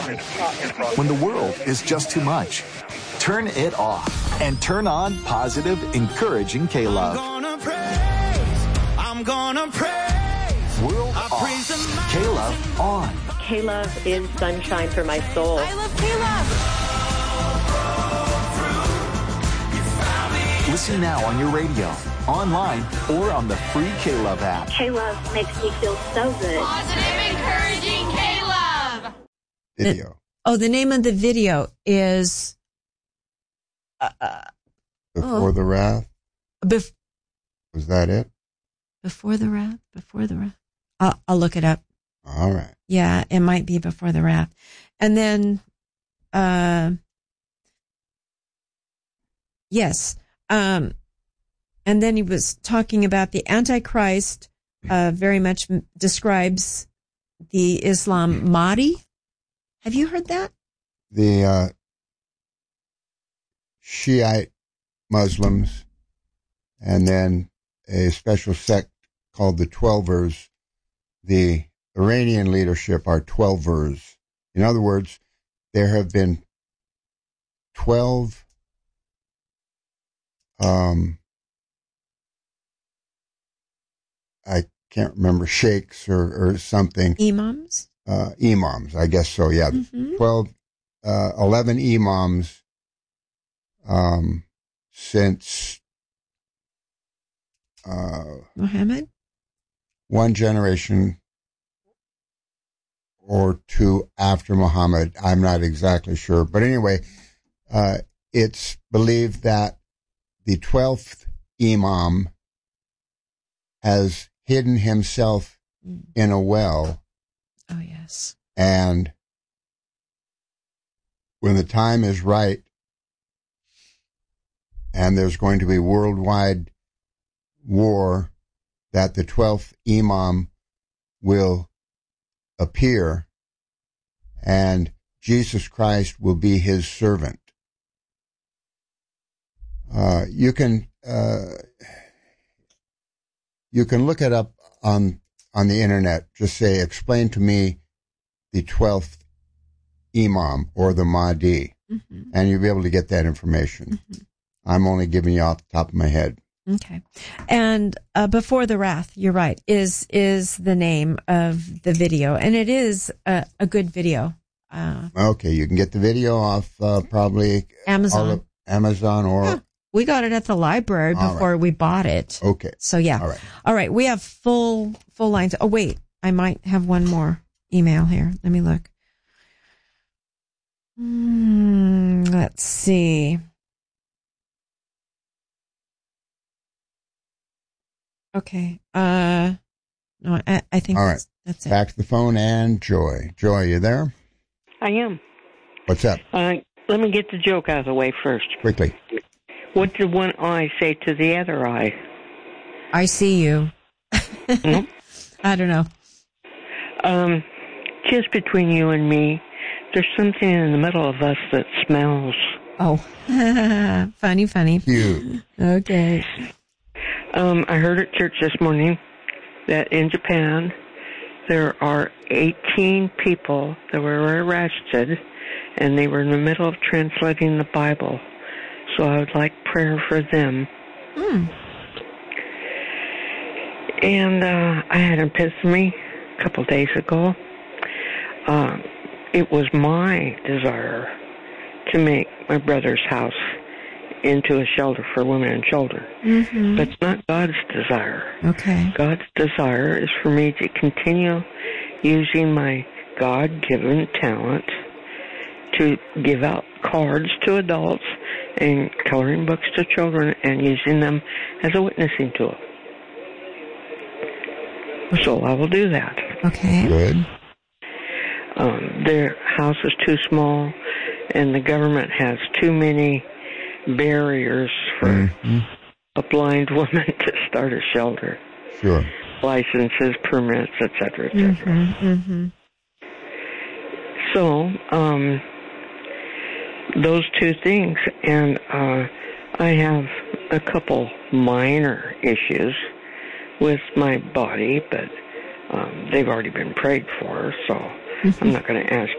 When the world is just too much, turn it off and turn on positive, encouraging K-Love. I'm gonna praise. World off. K-Love on. K-Love is sunshine for my soul. I love K-Love. Listen now on your radio, online, or on the free K-Love app. K-Love makes me feel so good. Positive, encouraging K-Love. Video. The name of the video is... Before the Wrath? Was that it? Before the Wrath? Before the Wrath. I'll look it up. All right. Yeah, it might be Before the Wrath. And then, yes. And then he was talking about the Antichrist, very much describes the Islam Mahdi. Have you heard that? The Shiite Muslims, and then a special sect called the Twelvers. The Iranian leadership are Twelvers. In other words, there have been 12 I can't remember, sheikhs or something. Imams? Imams, I guess so, yeah. Mm-hmm. 11 imams since Muhammad? one generation or two after Muhammad. I'm not exactly sure. But anyway, it's believed that the 12th imam has hidden himself in a well. Oh, yes. And when the time is right, and there's going to be worldwide war, that the 12th imam will appear, and Jesus Christ will be his servant. You can look it up on the internet. Just say, explain to me the 12th imam or the Mahdi, and you'll be able to get that information. I'm only giving you off the top of my head. Okay. And Before the Wrath, you're right, is the name of the video, and it is a good video. Okay, you can get the video off probably Amazon. Amazon or... Yeah, we got it at the library before we bought it. Okay. So, yeah. All right. We have full lines. Oh, wait. I might have one more email here. Let me look. Let's see. Okay. No, I think that's it. Back to the phone and Joy. Joy, you there? I am. What's up? Let me get the joke out of the way first. Quickly. What did one eye say to the other eye? I see you. Nope. I don't know. Just between you and me, there's something in the middle of us that smells. Oh. Funny. Cute. Okay. I heard at church this morning that in Japan there are 18 people that were arrested, and they were in the middle of translating the Bible. So I would like prayer for them. And I had an epiphany a couple of days ago. It was my desire to make my brother's house into a shelter for women and children. But it's not God's desire. Okay. God's desire is for me to continue using my God-given talent to give out cards to adults and coloring books to children and using them as a witnessing tool. So I will do that. Okay. Good. Their house is too small, and the government has too many barriers for a blind woman to start a shelter. Sure. Licenses, permits, etc., etc. So, those two things, and I have a couple minor issues with my body, but they've already been prayed for, so I'm not going to ask